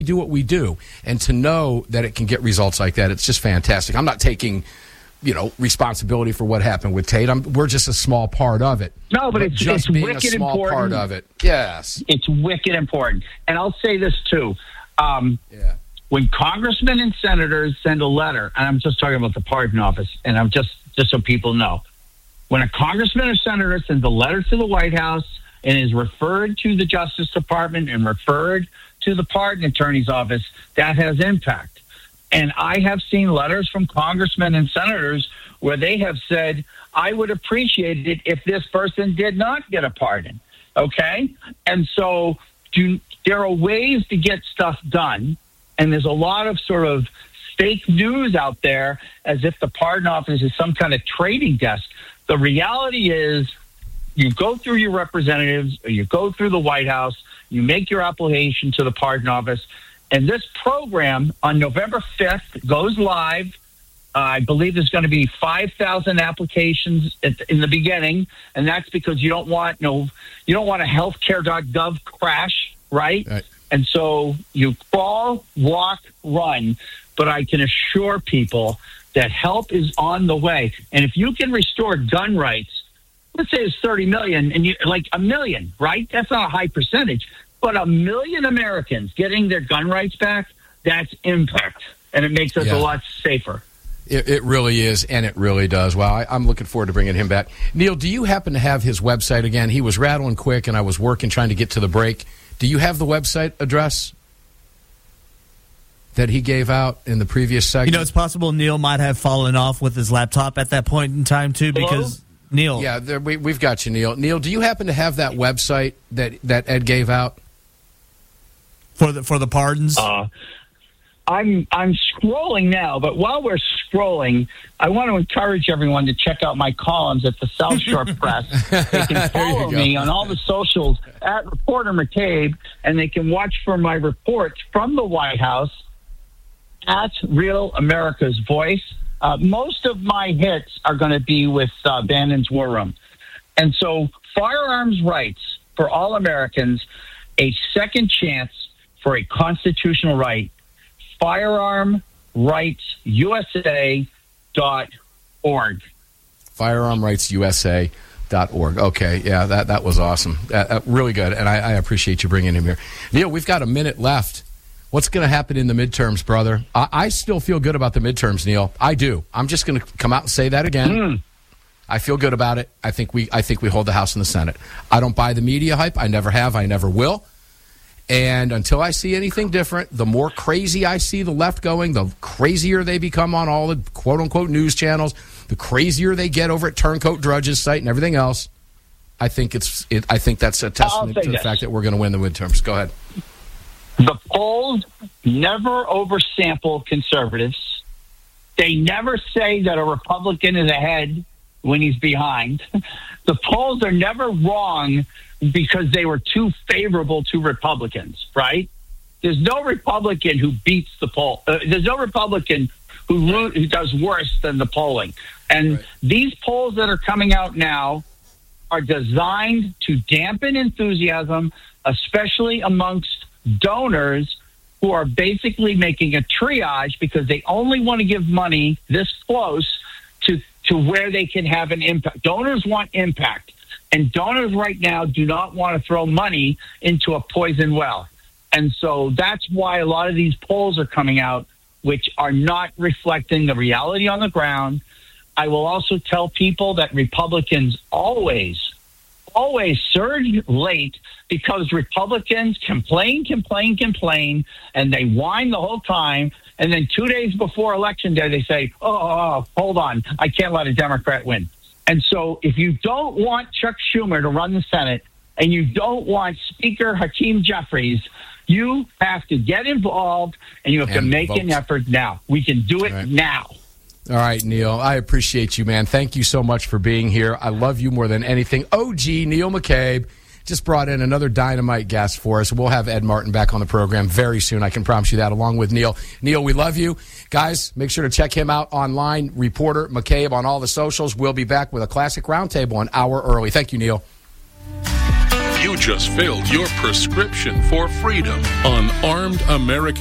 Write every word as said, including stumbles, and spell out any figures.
do what we do. And to know that it can get results like that, it's just fantastic. I'm not taking, you know, responsibility for what happened with Tate. I'm, we're just a small part of it. No, but, but it's just it's being wicked a small important. part of it. Yes, it's wicked important. And I'll say this too: um, yeah. when congressmen and senators send a letter, and I'm just talking about the pardon office, and I'm just just so people know, when a congressman or senator sends a letter to the White House and is referred to the Justice Department and referred to the pardon attorney's office, that has impact. And I have seen letters from congressmen and senators where they have said, I would appreciate it if this person did not get a pardon. Okay? And so do, there are ways to get stuff done. And there's a lot of sort of fake news out there as if the pardon office is some kind of trading desk. The reality is you go through your representatives or you go through the White House, you make your application to the pardon office, and this program on November fifth goes live. Uh, I believe there's going to be five thousand applications at, in the beginning, and that's because you don't want no, you don't want a healthcare dot gov crash, right? right? And so you crawl, walk, run. But I can assure people that help is on the way. And if you can restore gun rights, let's say it's thirty million, and you like a million, right? That's not a high percentage. But a million Americans getting their gun rights back, that's impact. And it makes us yeah. a lot safer. It, it really is, and it really does. Well, I, I'm looking forward to bringing him back. Neil, do you happen to have his website again? He was rattling quick, and I was working trying to get to the break. Do you have the website address that he gave out in the previous segment? You know, it's possible Neil might have fallen off with his laptop at that point in time, too, because... Hello? Neil. Yeah, there, we, we've got you, Neil. Neil, do you happen to have that website that, that Ed gave out? For the for the pardons? Uh, I'm I'm scrolling now, but while we're scrolling, I want to encourage everyone to check out my columns at the South Shore Press. They can follow me on all the socials at Reporter McCabe, and they can watch for my reports from the White House at Real America's Voice. Uh, most of my hits are going to be with uh, Bannon's War Room. And so firearms rights for all Americans, a second chance for a constitutional right, firearm rights u s a dot org. firearm rights u s a dot org. Okay, yeah, that, that was awesome. Uh, uh, really good, and I, I appreciate you bringing him here. Neil, we've got a minute left. What's going to happen in the midterms, brother? I, I still feel good about the midterms, Neil. I do. I'm just going to come out and say that again. Mm. I feel good about it. I think we I think we hold the House and the Senate. I don't buy the media hype. I never have. I never will. And until I see anything different, the more crazy I see the left going, the crazier they become on all the quote-unquote news channels, the crazier they get over at Turncoat Drudge's site and everything else. I think it's. It, I think that's a testament to the this. fact that we're going to win the midterms. Go ahead. The polls never oversample conservatives. They never say that a Republican is ahead when he's behind. The polls are never wrong because they were too favorable to Republicans, right? There's no Republican who beats the poll. Uh, there's no Republican who, who does worse than the polling. And right. These polls that are coming out now are designed to dampen enthusiasm, especially amongst donors who are basically making a triage because they only want to give money this close to, to where they can have an impact. Donors want impact. And donors right now do not want to throw money into a poison well. And so that's why a lot of these polls are coming out, which are not reflecting the reality on the ground. I will also tell people that Republicans always, always surge late because Republicans complain, complain, complain, and they whine the whole time. And then two days before Election Day, they say, oh, oh, oh hold on, I can't let a Democrat win. And so if you don't want Chuck Schumer to run the Senate and you don't want Speaker Hakeem Jeffries, you have to get involved and you have and to make vote. an effort now. We can do it All right. now. All right, Neil, I appreciate you, man. Thank you so much for being here. I love you more than anything. O G Neil McCabe just brought in another dynamite guest for us. We'll have Ed Martin back on the program very soon. I can promise you that, along with Neil. Neil, we love you. Guys, make sure to check him out online. Reporter McCabe on all the socials. We'll be back with a classic roundtable an hour early. Thank you, Neil. You just filled your prescription for freedom on Armed American